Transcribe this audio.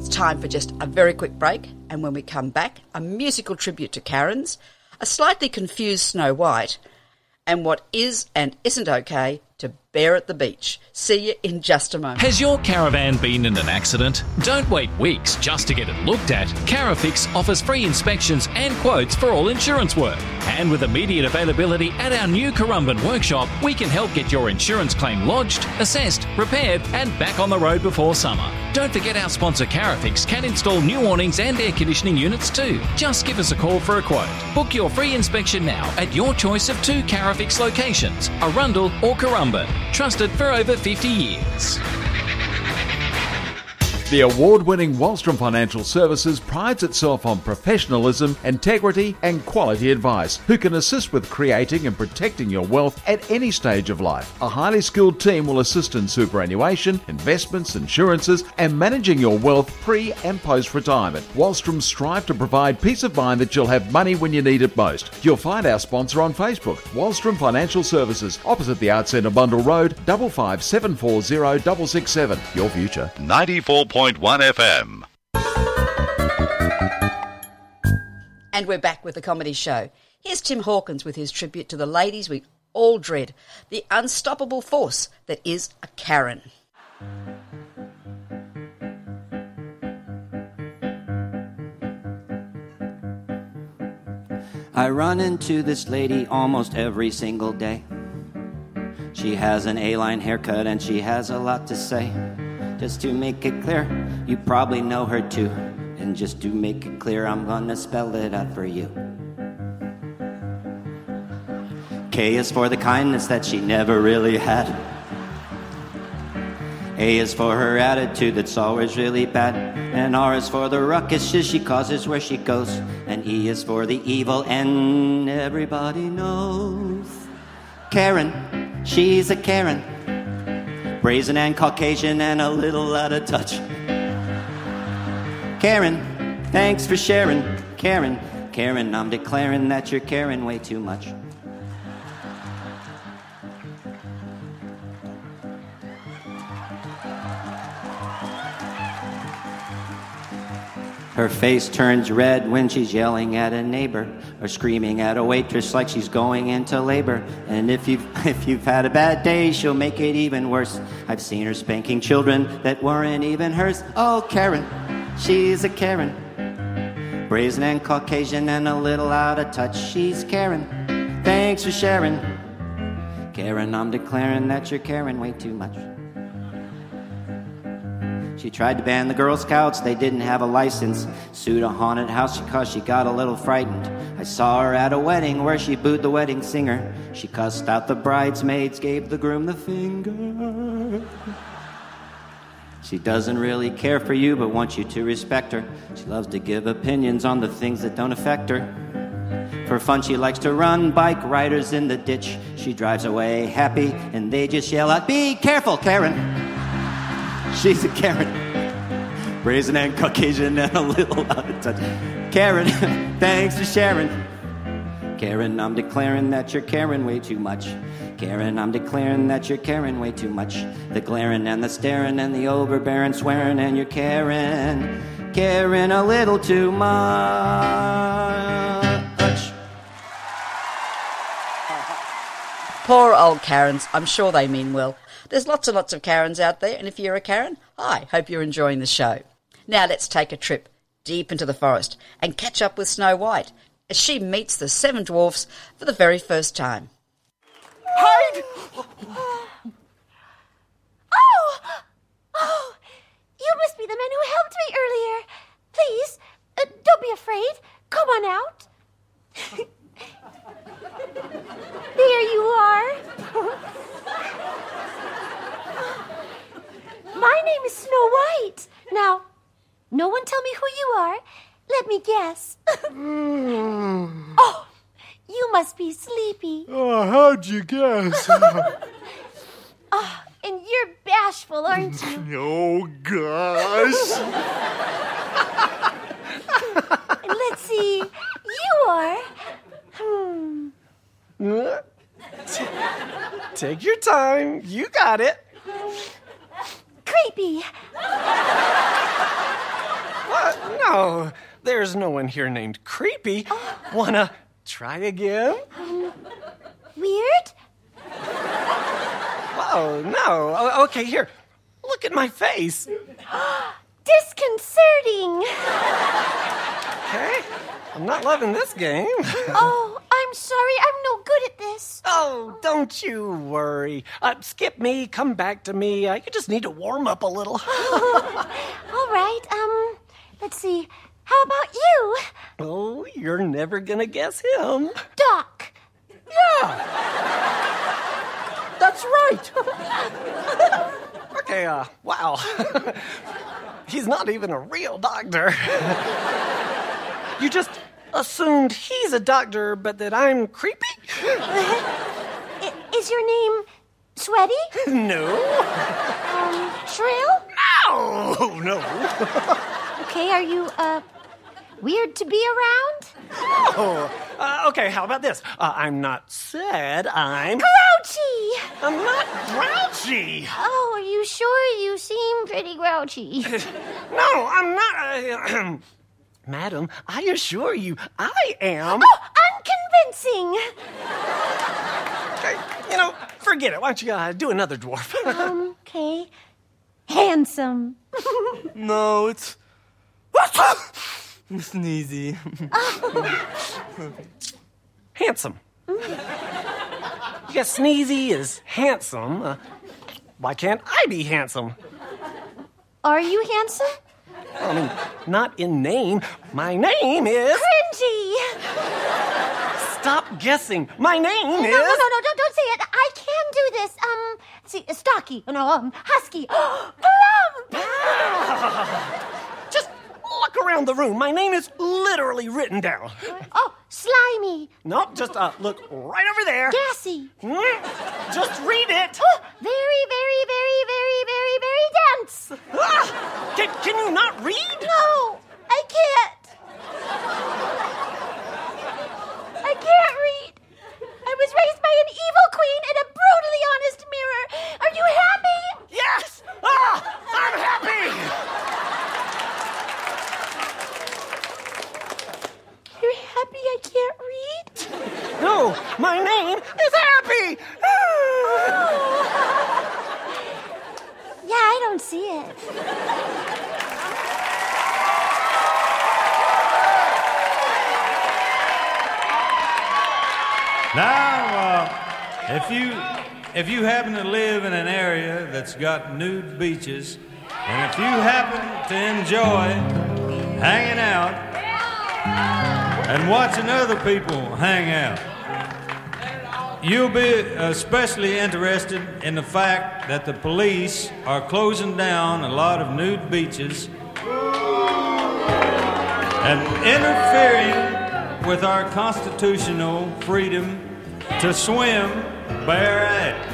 It's time for just a very quick break, and when we come back, a musical tribute to Karens, a slightly confused Snow White, and what is and isn't okay to bear at the beach. See you in just a moment. Has your caravan been in an accident? Don't wait weeks just to get it looked at. Carafix offers free inspections and quotes for all insurance work. And with immediate availability at our new Currumbin workshop, we can help get your insurance claim lodged, assessed, repaired and back on the road before summer. Don't forget our sponsor Carafix can install new awnings and air conditioning units too. Just give us a call for a quote. Book your free inspection now at your choice of 2 Carafix locations, Arundel or Currumbin. Trusted for over 50 years. The award-winning Wallstrom Financial Services prides itself on professionalism, integrity and quality advice, who can assist with creating and protecting your wealth at any stage of life. A highly skilled team will assist in superannuation, investments, insurances and managing your wealth pre- and post-retirement. Wallstrom strive to provide peace of mind that you'll have money when you need it most. You'll find our sponsor on Facebook, Wallstrom Financial Services, opposite the Arts Centre Bundle Road, 55740667. Your future. 94.1 FM. And we're back with the comedy show. Here's Tim Hawkins with his tribute to the ladies we all dread, the unstoppable force that is a Karen. I run into this lady almost every single day. She has an A-line haircut and she has a lot to say. Just to make it clear, you probably know her too. And just to make it clear, I'm gonna spell it out for you. K is for the kindness that she never really had. A is for her attitude that's always really bad. And R is for the ruckuses she causes where she goes. And E is for the evil and everybody knows. Karen, she's a Karen. Brazen and Caucasian and a little out of touch. Karen, thanks for sharing. Karen, I'm declaring that you're caring way too much. Her face turns red when she's yelling at a neighbor or screaming at a waitress like she's going into labor. And if you've had a bad day, she'll make it even worse. I've seen her spanking children that weren't even hers. Oh, Karen, she's a Karen. Brazen and Caucasian and a little out of touch. She's Karen. Thanks for sharing. Karen, I'm declaring that you're caring way too much. She tried to ban the Girl Scouts, they didn't have a license. Sued a haunted house because she got a little frightened. I saw her at a wedding where she booed the wedding singer. She cussed out the bridesmaids, gave the groom the finger. She doesn't really care for you, but wants you to respect her. She loves to give opinions on the things that don't affect her. For fun, she likes to run bike riders in the ditch. She drives away happy, and they just yell out, "Be careful, Karen!" She's a Karen. Brazen and Caucasian and a little out of touch. Karen, thanks for sharing. Karen, I'm declaring that you're caring way too much. Karen, I'm declaring that you're caring way too much. The glaring and the staring and the overbearing swearing, and you're caring a little too much. Poor old Karens. I'm sure they mean well. There's lots and lots of Karens out there, and if you're a Karen, I hope you're enjoying the show. Now let's take a trip deep into the forest and catch up with Snow White as she meets the 7 dwarfs for the very first time. Hide! Oh, you must be the men who helped me earlier. Please, don't be afraid. Come on out. There you are. My name is Snow White. Now, no one tell me who you are. Let me guess. Oh, you must be sleepy. Oh, how'd you guess? Oh, and you're bashful, aren't you? Oh, gosh. And let's see, you are... Take your time. You got it. Creepy. No, there's no one here named Creepy. Wanna try again? Weird? Oh, no. Okay, here. Look at my face. Disconcerting. Okay? I'm not loving this game. Oh, I'm sorry. I'm no good at this. Oh, don't you worry. Skip me, come back to me. You just need to warm up a little. All right, let's see. How about you? Oh, you're never gonna guess him. Doc. Yeah. That's right. Okay, wow. He's not even a real doctor. You just assumed he's a doctor, but that I'm creepy? Is your name Sweaty? No. Shrill? No. Okay, are you, weird to be around? Oh, okay, how about this? I'm not sad, I'm... Grouchy! I'm not grouchy. Oh, are you sure? You seem pretty grouchy. No, I'm not... Madam, I assure you, I am... Oh, unconvincing! Okay, forget it. Why don't you do another dwarf? Okay. Handsome. No, it's sneezy. Handsome. Yes, Sneezy is handsome. Why can't I be handsome? Are you handsome? I mean, not in name. My name is... Cringy! Stop guessing. My name is... No, don't say it. I can do this. See, stocky. No, husky. Plump! Just look around the room. My name is literally written down. Oh, slimy. Nope, just look right over there. Gassy. Just read it. Oh, very, very, very, very, very, very dense. Can you not read? No, I can't. I can't read. I was raised by an evil queen and a brutally honest mirror. Are you happy? Yes! I'm happy! You're happy I can't read? No, my name is Happy! Yeah, I don't see it. Now, if you happen to live in an area that's got nude beaches, and if you happen to enjoy hanging out and watching other people hang out, you'll be especially interested in the fact that the police are closing down a lot of nude beaches and interfering with our constitutional freedom to swim bare-ass.